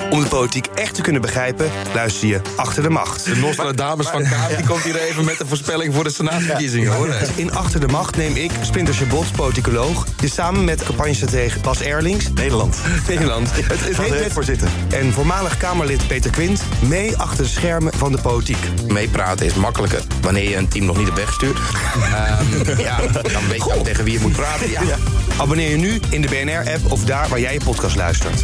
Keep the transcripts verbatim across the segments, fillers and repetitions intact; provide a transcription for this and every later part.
Om de politiek echt te kunnen begrijpen, luister je Achter de Macht. De Nostradamus van Kaap, die komt hier even met een voorspelling voor de senaatsverkiezingen, hoor. In Achter de Macht neem ik, Splinter Chabot, politicoloog, dit samen met campagnestratege Bas Erlings, Nederland. Nederland. Het, het heet met, voor zitten. En voormalig Kamerlid Peter Quint mee achter de schermen van de politiek. Meepraten is makkelijker wanneer je een team nog niet op weg stuurt. um, ja, dan weet je ook tegen wie je moet praten. Ja. Ja. Abonneer je nu in de B N R-app of daar waar jij je podcast luistert.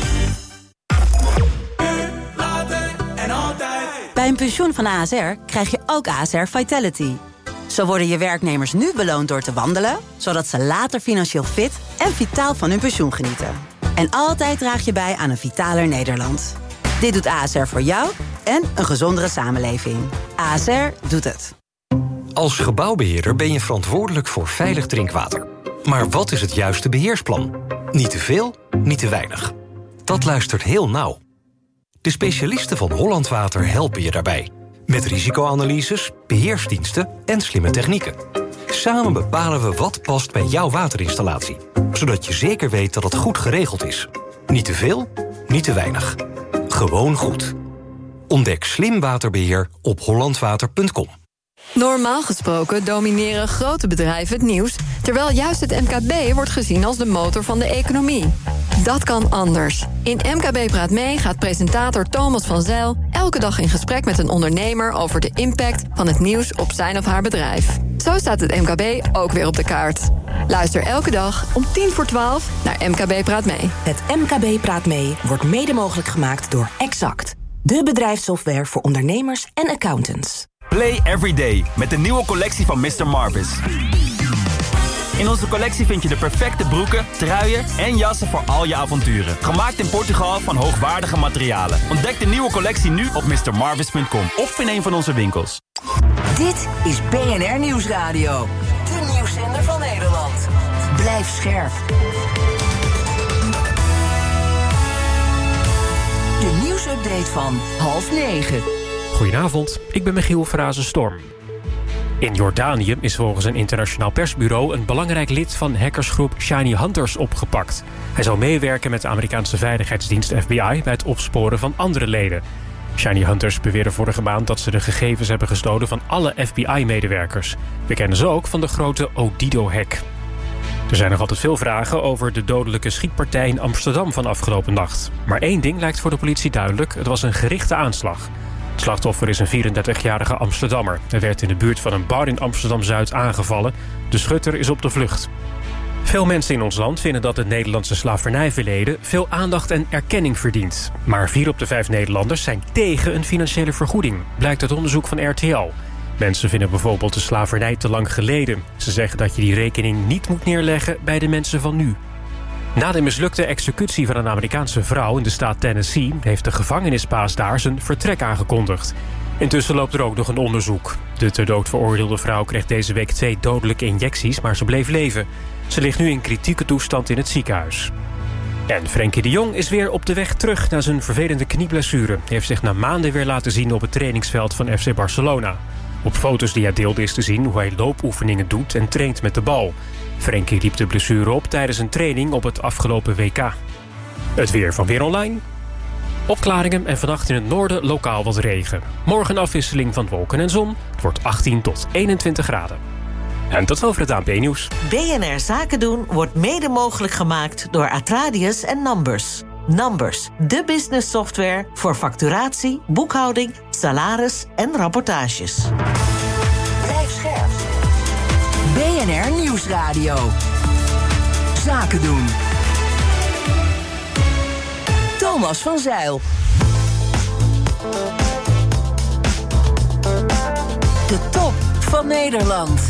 Bij een pensioen van A S R krijg je ook A S R Vitality. Zo worden je werknemers nu beloond door te wandelen, zodat ze later financieel fit en vitaal van hun pensioen genieten. En altijd draag je bij aan een vitaler Nederland. Dit doet A S R voor jou en een gezondere samenleving. A S R doet het. Als gebouwbeheerder ben je verantwoordelijk voor veilig drinkwater. Maar wat is het juiste beheersplan? Niet te veel, niet te weinig. Dat luistert heel nauw. De specialisten van Holland Water helpen je daarbij. Met risicoanalyses, beheersdiensten en slimme technieken. Samen bepalen we wat past bij jouw waterinstallatie. Zodat je zeker weet dat het goed geregeld is. Niet te veel, niet te weinig. Gewoon goed. Ontdek slim waterbeheer op hollandwater punt com. Normaal gesproken domineren grote bedrijven het nieuws, terwijl juist het M K B wordt gezien als de motor van de economie. Dat kan anders. In M K B Praat Mee gaat presentator Thomas van Zijl elke dag in gesprek met een ondernemer over de impact van het nieuws op zijn of haar bedrijf. Zo staat het M K B ook weer op de kaart. Luister elke dag om tien voor twaalf naar M K B Praat Mee. Het M K B Praat Mee wordt mede mogelijk gemaakt door Exact, de bedrijfssoftware voor ondernemers en accountants. Play every day met de nieuwe collectie van mister Marvis. In onze collectie vind je de perfecte broeken, truien en jassen voor al je avonturen. Gemaakt in Portugal van hoogwaardige materialen. Ontdek de nieuwe collectie nu op mister marvis punt com of in een van onze winkels. Dit is B N R Nieuwsradio. De nieuwszender van Nederland. Blijf scherp. De nieuwsupdate van half negen. Goedenavond, ik ben Michiel Frazen-Storm. In Jordanië is volgens een internationaal persbureau een belangrijk lid van hackersgroep Shiny Hunters opgepakt. Hij zou meewerken met de Amerikaanse veiligheidsdienst F B I bij het opsporen van andere leden. Shiny Hunters beweerden vorige maand dat ze de gegevens hebben gestolen van alle F B I-medewerkers. We kennen ze ook van de grote Odido-hack. Er zijn nog altijd veel vragen over de dodelijke schietpartij in Amsterdam van afgelopen nacht. Maar één ding lijkt voor de politie duidelijk: het was een gerichte aanslag. Het slachtoffer is een vierendertigjarige Amsterdammer. Hij werd in de buurt van een bar in Amsterdam-Zuid aangevallen. De schutter is op de vlucht. Veel mensen in ons land vinden dat het Nederlandse slavernijverleden veel aandacht en erkenning verdient. Maar vier op de vijf Nederlanders zijn tegen een financiële vergoeding, blijkt uit onderzoek van R T L. Mensen vinden bijvoorbeeld de slavernij te lang geleden. Ze zeggen dat je die rekening niet moet neerleggen bij de mensen van nu. Na de mislukte executie van een Amerikaanse vrouw in de staat Tennessee heeft de gevangenisbaas daar zijn vertrek aangekondigd. Intussen loopt er ook nog een onderzoek. De ter dood veroordeelde vrouw kreeg deze week twee dodelijke injecties, maar ze bleef leven. Ze ligt nu in kritieke toestand in het ziekenhuis. En Frenkie de Jong is weer op de weg terug na zijn vervelende knieblessure. Hij heeft zich na maanden weer laten zien op het trainingsveld van F C Barcelona. Op foto's die hij deelde is te zien hoe hij loopoefeningen doet en traint met de bal. Frenkie liep de blessure op tijdens een training op het afgelopen W K. Het weer van Weer Online. Opklaringen en vannacht in het noorden lokaal wat regen. Morgen een afwisseling van wolken en zon. Het wordt achttien tot eenentwintig graden. En tot over het A N P-nieuws. B N R Zaken doen wordt mede mogelijk gemaakt door Atradius en Numbers. Numbers, de business software voor facturatie, boekhouding, salaris en rapportages. Blijf scherp. B N R Nieuwsradio. Zaken doen. Thomas van Zijl. De top van Nederland.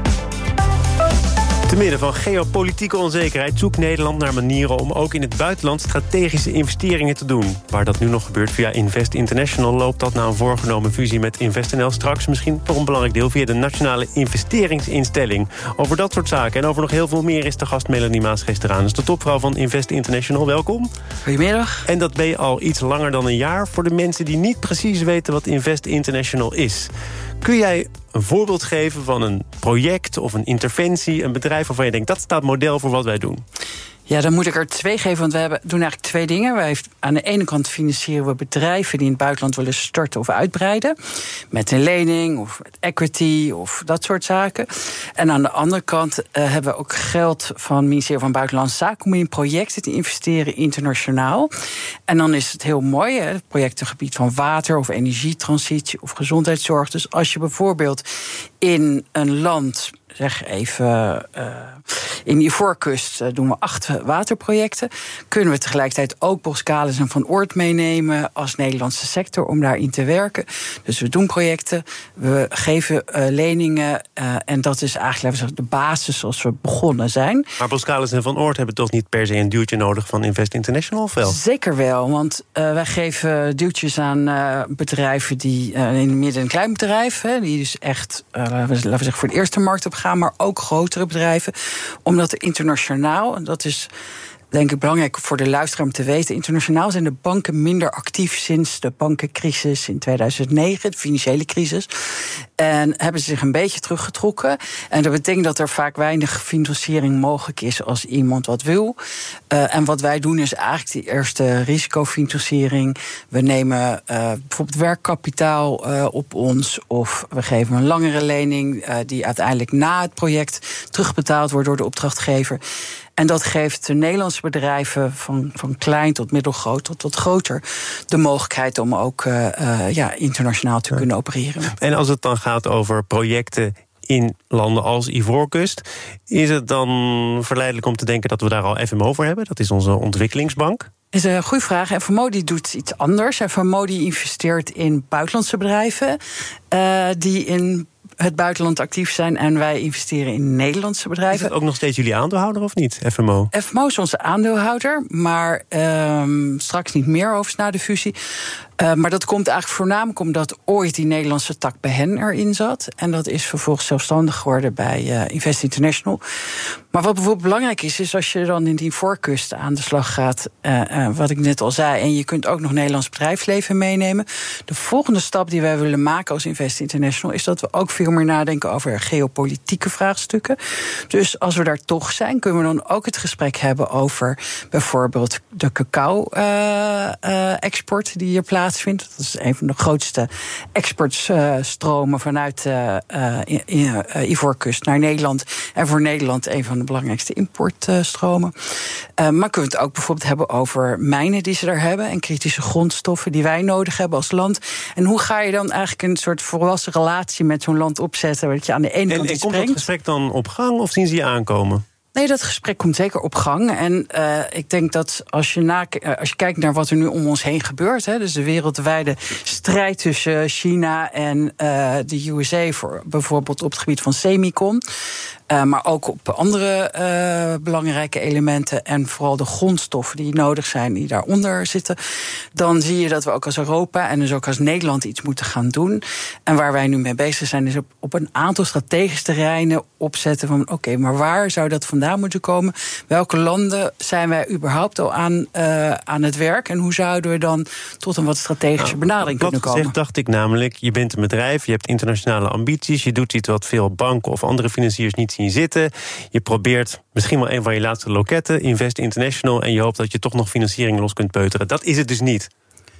Te midden van geopolitieke onzekerheid zoekt Nederland naar manieren om ook in het buitenland strategische investeringen te doen. Waar dat nu nog gebeurt via Invest International loopt dat na een voorgenomen fusie met InvestNL straks misschien voor een belangrijk deel via de Nationale Investeringsinstelling. Over dat soort zaken en over nog heel veel meer is de gast Melanie Maas-Gesteraan. Dus de topvrouw van Invest International, welkom. Goedemiddag. En dat ben je al iets langer dan een jaar. Voor de mensen die niet precies weten wat Invest International is, kun jij een voorbeeld geven van een project of een interventie, een bedrijf waarvan je denkt dat staat model voor wat wij doen? Ja, dan moet ik er twee geven, want we hebben, doen eigenlijk twee dingen. Wij heeft, aan de ene kant financieren we bedrijven die in het buitenland willen starten of uitbreiden. Met een lening of met equity of dat soort zaken. En aan de andere kant uh, hebben we ook geld van het ministerie van Buitenlandse Zaken om in projecten te investeren internationaal. En dan is het heel mooi, hè, projectengebied van water of energietransitie of gezondheidszorg. Dus als je bijvoorbeeld in een land, zeg even, uh, in Ivoorkust uh, doen we acht waterprojecten. Kunnen we tegelijkertijd ook Boskalis en Van Oort meenemen als Nederlandse sector om daarin te werken. Dus we doen projecten, we geven uh, leningen uh, en dat is eigenlijk zeggen, de basis zoals we begonnen zijn. Maar Boskalis en Van Oort hebben toch niet per se een duwtje nodig van Invest International, of wel? Zeker wel, want uh, wij geven duwtjes aan uh, bedrijven die uh, in midden- en kleinbedrijf, hè, die dus echt, uh, laten we zeggen, voor de eerste markt op gaan, maar ook grotere bedrijven. Omdat er internationaal, en dat is denk ik belangrijk voor de luisteraar om te weten, internationaal zijn de banken minder actief sinds de bankencrisis in tweeduizend negen, de financiële crisis. En hebben ze zich een beetje teruggetrokken. En dat betekent dat er vaak weinig financiering mogelijk is als iemand wat wil. Uh, en wat wij doen is eigenlijk die eerste risicofinanciering. We nemen uh, bijvoorbeeld werkkapitaal uh, op ons, of we geven een langere lening uh, die uiteindelijk na het project terugbetaald wordt door de opdrachtgever. En dat geeft de Nederlandse bedrijven van, van klein tot middelgroot tot wat groter de mogelijkheid om ook uh, uh, ja, internationaal te ja. kunnen opereren. En als het dan gaat over projecten in landen als Ivoorkust, is het dan verleidelijk om te denken dat we daar al F M O voor hebben? Dat is onze ontwikkelingsbank. Dat is een goede vraag. F M O die doet iets anders. F M O die investeert in buitenlandse bedrijven uh, die in het buitenland actief zijn, en wij investeren in Nederlandse bedrijven. Is dat ook nog steeds jullie aandeelhouder of niet, F M O? F M O is onze aandeelhouder, maar um, straks niet meer overigens na de fusie. Uh, maar dat komt eigenlijk voornamelijk omdat ooit die Nederlandse tak bij hen erin zat. En dat is vervolgens zelfstandig geworden bij uh, Invest International. Maar wat bijvoorbeeld belangrijk is, is als je dan in die Ivoorkust aan de slag gaat, uh, uh, wat ik net al zei, en je kunt ook nog Nederlands bedrijfsleven meenemen. De volgende stap die wij willen maken als Invest International is dat we ook veel meer nadenken over geopolitieke vraagstukken. Dus als we daar toch zijn, kunnen we dan ook het gesprek hebben over bijvoorbeeld de cacao-export uh, uh, die hier plaatsvindt. Dat is een van de grootste exportstromen uh, vanuit uh, uh, uh, Ivoorkust naar Nederland. En voor Nederland een van de belangrijkste importstromen. Uh, maar kunnen we het ook bijvoorbeeld hebben over mijnen die ze daar hebben en kritische grondstoffen die wij nodig hebben als land. En hoe ga je dan eigenlijk een soort volwassen relatie met zo'n land opzetten, dat je aan de ene en, kant en iets komt brengt. dat gesprek dan op gang of zien ze je aankomen? Nee, dat gesprek komt zeker op gang. En uh, ik denk dat als je, na, als je kijkt naar wat er nu om ons heen gebeurt, hè, dus de wereldwijde strijd tussen China en uh, de U S A voor bijvoorbeeld op het gebied van semicon, Uh, maar ook op andere uh, belangrijke elementen en vooral de grondstoffen die nodig zijn, die daaronder zitten, dan zie je dat we ook als Europa en dus ook als Nederland iets moeten gaan doen. En waar wij nu mee bezig zijn, is op, op een aantal strategische terreinen opzetten van oké, okay, maar waar zou dat vandaan moeten komen? Welke landen zijn wij überhaupt al aan, uh, aan het werk? En hoe zouden we dan tot een wat strategische nou, benadering kunnen komen? Gezegd dacht ik namelijk, je bent een bedrijf, je hebt internationale ambities, je doet iets wat veel banken of andere financiers niet zien zitten. Je probeert misschien wel een van je laatste loketten, Invest International, en je hoopt dat je toch nog financiering los kunt peuteren. Dat is het dus niet.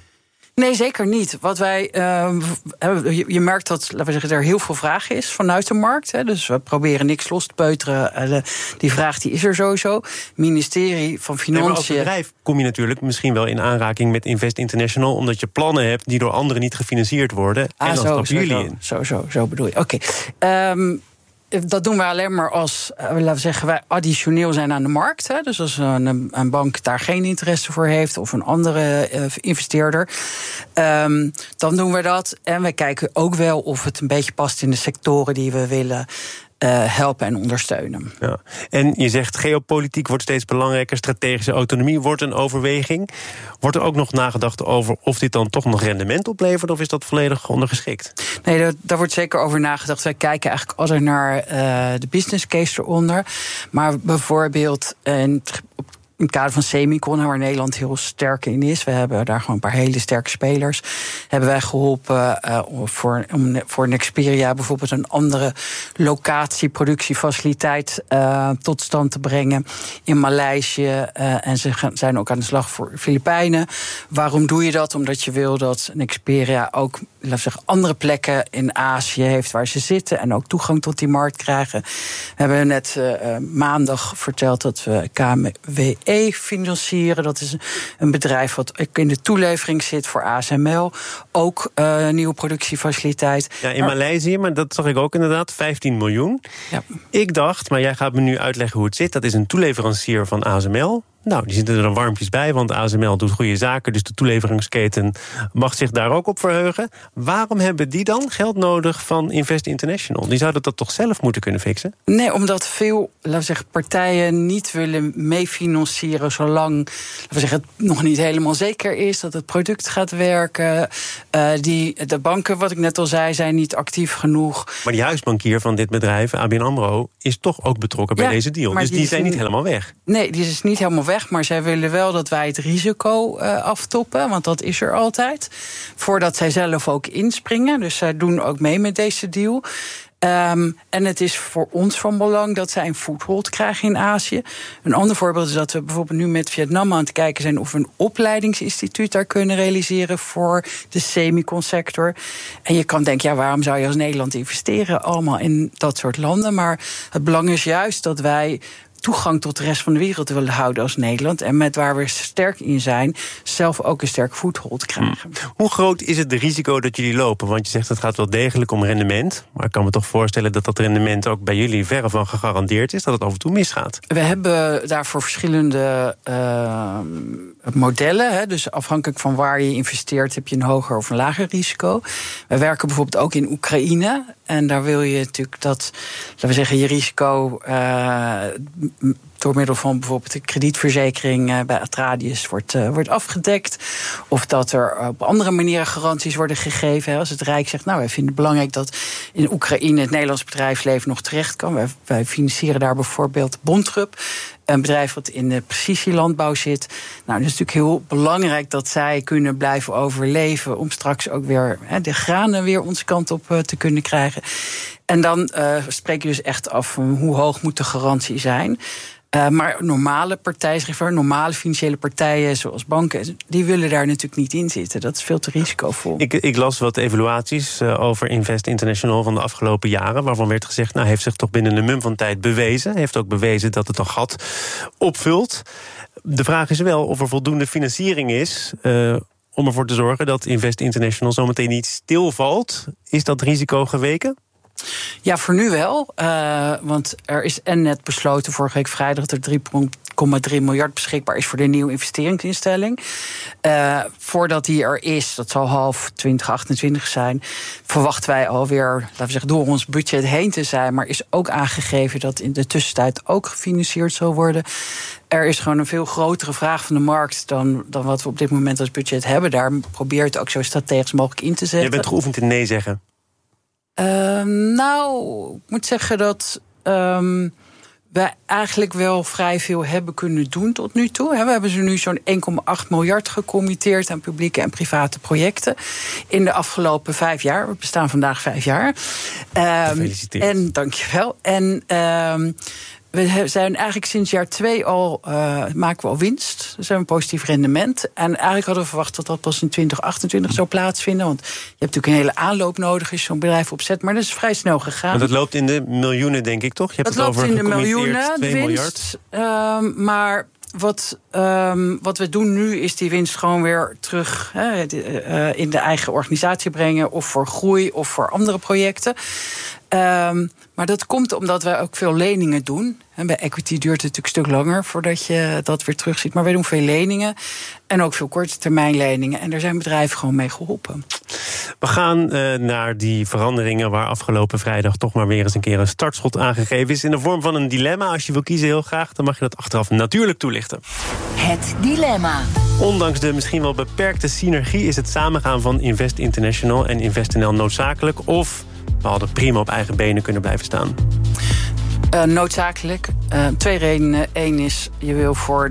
Nee, zeker niet. Wat wij, uh, je, je merkt dat, laten we zeggen, er heel veel vraag is vanuit de markt. Hè, dus we proberen niks los te peuteren. Uh, de, die vraag die is er sowieso. Ministerie van Financiën. Nee, maar als bedrijf kom je natuurlijk misschien wel in aanraking met Invest International, omdat je plannen hebt die door anderen niet gefinancierd worden. Ah, en dan zo, stappen zo, jullie zo, in. Zo, zo, zo bedoel je. Oké. Okay. Um, Dat doen we alleen maar als, laten we zeggen, wij additioneel zijn aan de markt. Hè. Dus als een, een bank daar geen interesse voor heeft of een andere uh, investeerder, um, dan doen we dat. En we kijken ook wel of het een beetje past in de sectoren die we willen Uh, helpen en ondersteunen. Ja. En je zegt geopolitiek wordt steeds belangrijker, strategische autonomie wordt een overweging. Wordt er ook nog nagedacht over of dit dan toch nog rendement oplevert, of is dat volledig ondergeschikt? Nee, daar, daar wordt zeker over nagedacht. Wij kijken eigenlijk altijd naar uh, de business case eronder. Maar bijvoorbeeld uh, op in het kader van Semicon, waar Nederland heel sterk in is, we hebben daar gewoon een paar hele sterke spelers, hebben wij geholpen uh, voor, om voor Nexperia bijvoorbeeld een andere locatie, productiefaciliteit uh, tot stand te brengen in Maleisië. Uh, en ze gaan, zijn ook aan de slag voor Filipijnen. Waarom doe je dat? Omdat je wil dat Nexperia ook, laten we zeggen, andere plekken in Azië heeft waar ze zitten en ook toegang tot die markt krijgen. We hebben net uh, maandag verteld dat we K M W E financieren. Dat is een bedrijf wat in de toelevering zit voor A S M L. Ook uh, een nieuwe productiefaciliteit. Ja, in Maleisië, maar dat zag ik ook inderdaad, vijftien miljoen. Ja. Ik dacht, maar jij gaat me nu uitleggen hoe het zit. Dat is een toeleverancier van A S M L. Nou, die zitten er dan warmpjes bij, want A S M L doet goede zaken, dus de toeleveringsketen mag zich daar ook op verheugen. Waarom hebben die dan geld nodig van Invest International? Die zouden dat toch zelf moeten kunnen fixen? Nee, omdat veel, laten we zeggen, partijen niet willen meefinancieren zolang, laten we zeggen, het nog niet helemaal zeker is dat het product gaat werken. Uh, die, de banken, wat ik net al zei, zijn niet actief genoeg. Maar die huisbankier van dit bedrijf, A B N AMRO, is toch ook betrokken bij ja, deze deal. Dus die, die zijn niet helemaal weg. Nee, die is niet helemaal weg. Maar zij willen wel dat wij het risico uh, aftoppen, want dat is er altijd. Voordat zij zelf ook inspringen. Dus zij doen ook mee met deze deal. Um, en het is voor ons van belang dat zij een foothold krijgen in Azië. Een ander voorbeeld is dat we bijvoorbeeld nu met Vietnam aan het kijken zijn of we een opleidingsinstituut daar kunnen realiseren voor de semicon-sector. En je kan denken, ja, waarom zou je als Nederland investeren allemaal in dat soort landen? Maar het belang is juist dat wij toegang tot de rest van de wereld willen houden als Nederland. En met waar we sterk in zijn, zelf ook een sterk voethold krijgen. Hmm. Hoe groot is het de risico dat jullie lopen? Want je zegt het gaat wel degelijk om rendement. Maar ik kan me toch voorstellen dat dat rendement ook bij jullie verre van gegarandeerd is. Dat het af en toe misgaat. We hebben daarvoor verschillende uh, modellen. Hè. Dus afhankelijk van waar je investeert heb je een hoger of een lager risico. We werken bijvoorbeeld ook in Oekraïne. En daar wil je natuurlijk dat, laten we zeggen, je risico Uh, door middel van bijvoorbeeld de kredietverzekering uh, bij Atradius wordt, uh, wordt afgedekt. Of dat er op andere manieren garanties worden gegeven. Hè. Als het Rijk zegt, nou, wij vinden het belangrijk dat in Oekraïne het Nederlands bedrijfsleven nog terecht kan. Wij, wij financieren daar bijvoorbeeld Bontrub, een bedrijf wat in de precisielandbouw zit. Nou, het is natuurlijk heel belangrijk dat zij kunnen blijven overleven om straks ook weer hè, de granen weer onze kant op uh, te kunnen krijgen. En dan uh, spreek je dus echt af hoe hoog moet de garantie zijn. Uh, maar normale partijen, normale financiële partijen zoals banken, die willen daar natuurlijk niet in zitten. Dat is veel te risicovol. Ik, ik las wat evaluaties uh, over Invest International van de afgelopen jaren, waarvan werd gezegd, nou, heeft zich toch binnen een mum van tijd bewezen. Heeft ook bewezen dat het een gat opvult. De vraag is wel of er voldoende financiering is Uh, om ervoor te zorgen dat Invest International zometeen niet stilvalt. Is dat risico geweken? Ja, voor nu wel. Uh, want er is en net besloten vorige week vrijdag dat er drie komma drie miljard beschikbaar is voor de nieuwe investeringsinstelling. Uh, voordat die er is, dat zal half twintig achtentwintig zijn, verwachten wij alweer, laten we zeggen, door ons budget heen te zijn. Maar is ook aangegeven dat in de tussentijd ook gefinancierd zal worden. Er is gewoon een veel grotere vraag van de markt dan, dan wat we op dit moment als budget hebben. Daar probeer het ook zo strategisch mogelijk in te zetten. Je bent geoefend in nee zeggen. Uh, nou, ik moet zeggen dat um, we eigenlijk wel vrij veel hebben kunnen doen tot nu toe. We hebben ze nu zo'n één komma acht miljard gecommitteerd aan publieke en private projecten in de afgelopen vijf jaar. We bestaan vandaag vijf jaar. Um, Gefeliciteerd. En dankjewel. En Um, we zijn eigenlijk sinds jaar twee al, uh, maken we al winst. We zijn een positief rendement. En eigenlijk hadden we verwacht dat dat pas in twintig achtentwintig zou plaatsvinden. Want je hebt natuurlijk een hele aanloop nodig als je zo'n bedrijf opzet. Maar dat is vrij snel gegaan. Maar dat loopt in de miljoenen, denk ik, toch? Je hebt dat het loopt over in de miljoenen, twee winst. miljard. Uh, maar wat, um, wat we doen nu is die winst gewoon weer terug hè, uh, in de eigen organisatie brengen. Of voor groei of voor andere projecten. Um, maar dat komt omdat wij ook veel leningen doen. En bij equity duurt het natuurlijk een stuk langer voordat je dat weer terugziet. Maar wij doen veel leningen en ook veel korte termijn leningen. En daar zijn bedrijven gewoon mee geholpen. We gaan uh, naar die veranderingen waar afgelopen vrijdag toch maar weer eens een keer een startschot aangegeven is. In de vorm van een dilemma. Als je wil kiezen heel graag, dan mag je dat achteraf natuurlijk toelichten. Het dilemma. Ondanks de misschien wel beperkte synergie is het samengaan van Invest International en InvestNL noodzakelijk, of we hadden prima op eigen benen kunnen blijven staan? Uh, noodzakelijk. Uh, twee redenen. Eén is, je wil voor de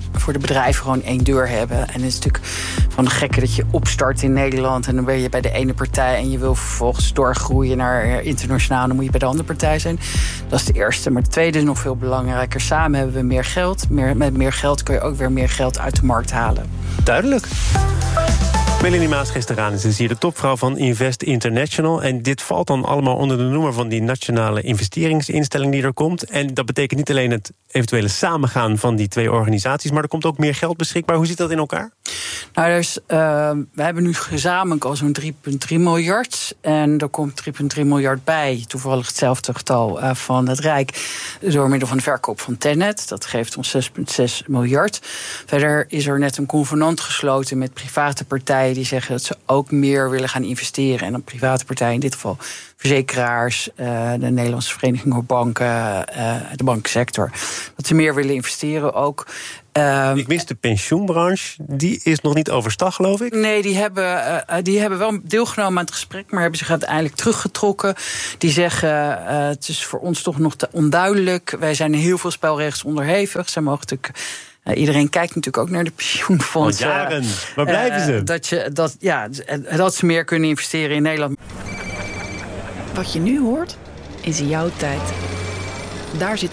voor de bedrijven gewoon één deur hebben. En het is natuurlijk van de gekke dat je opstart in Nederland en dan ben je bij de ene partij en je wil vervolgens doorgroeien naar internationaal, dan moet je bij de andere partij zijn. Dat is de eerste. Maar de tweede is nog veel belangrijker. Samen hebben we meer geld. Meer, met meer geld kun je ook weer meer geld uit de markt halen. Duidelijk. Melanie Maas-Gisteraan is hier de topvrouw van Invest International. En dit valt dan allemaal onder de noemer van die nationale investeringsinstelling die er komt. En dat betekent niet alleen het eventuele samengaan van die twee organisaties, maar er komt ook meer geld beschikbaar. Hoe zit dat in elkaar? Nou, dus, uh, we hebben nu gezamenlijk al zo'n drie komma drie miljard. En er komt drie komma drie miljard bij, toevallig hetzelfde getal uh, van het Rijk, door middel van de verkoop van Tennet. Dat geeft ons zes komma zes miljard. Verder is er net een convenant gesloten met private partijen die zeggen dat ze ook meer willen gaan investeren. En dan private partijen, in dit geval verzekeraars, uh, de Nederlandse Vereniging voor Banken, uh, de bankensector. Dat ze meer willen investeren ook. Uh, ik mis de pensioenbranche. Die is nog niet overstag, geloof ik? Nee, die hebben, uh, die hebben wel deelgenomen aan het gesprek, maar hebben zich uiteindelijk teruggetrokken. Die zeggen, uh, het is voor ons toch nog te onduidelijk. Wij zijn heel veel spelregels onderhevig. Zij mogen natuurlijk... Uh, iedereen kijkt natuurlijk ook naar de pensioenfondsen. Al jaren. Waar blijven ze? Uh, dat, je, dat, ja, dat ze meer kunnen investeren in Nederland. Wat je nu hoort, is jouw tijd. Daar zit